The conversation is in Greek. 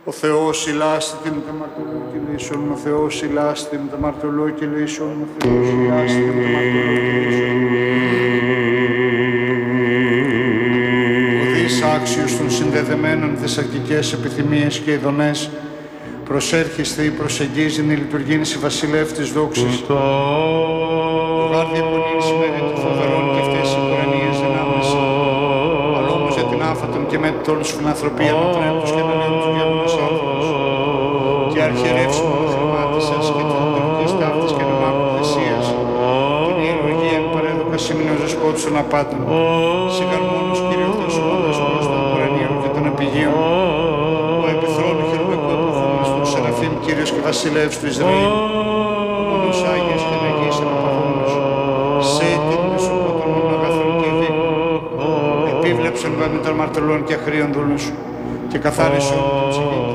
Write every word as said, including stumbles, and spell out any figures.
Ο Θεός ηλάστη με τα μαρτωλού και λύσον, ο Θεός ηλάστη με τα μαρτωλού και λύσον, ο Θεός ηλάστη με τα μαρτωλού και λύσον. Ο δις άξιος των συνδεδεμένων θεσσαλκικές επιθυμίες και ειδονές, προσέρχεστε ή προσεγγίζειν η λειτουργήνης η βασιλεύ της δόξης. Το γάρδι απονήν σημαίνει των φοβερών και αυτές οι κουρανίες δυνάμεις, αλλά όμως για την άφατον και με τόλους φιλανθρωπία με τρέπτους και εναντίον τους διάβολους άνθρωπος. Και αρχιερεύσιμο το χρημάτισας και τις λειτουργικές ταύτης και νομάκου θεσίας, την ιερουργία εν παρέδοκα σήμαινος δεσπότους των απάτων, σιγαρ μόνος Κύριο Θεός μόνος μόνος των κουρανίων και των επιγείων, ο επιθρόνου χειρουργικού εποχούμενος των Σεραφείμ Κύριος και Βασιλεύς του Ισραήλ, ο μόνος Άγιος και Αγίας επαπαγόμενος, σε την μεσοπότων μόνον αγαθών και δίκων, επίβλεψον με των μαρτωλών και αχρίων δούλων σου και καθάρισον την ψυχή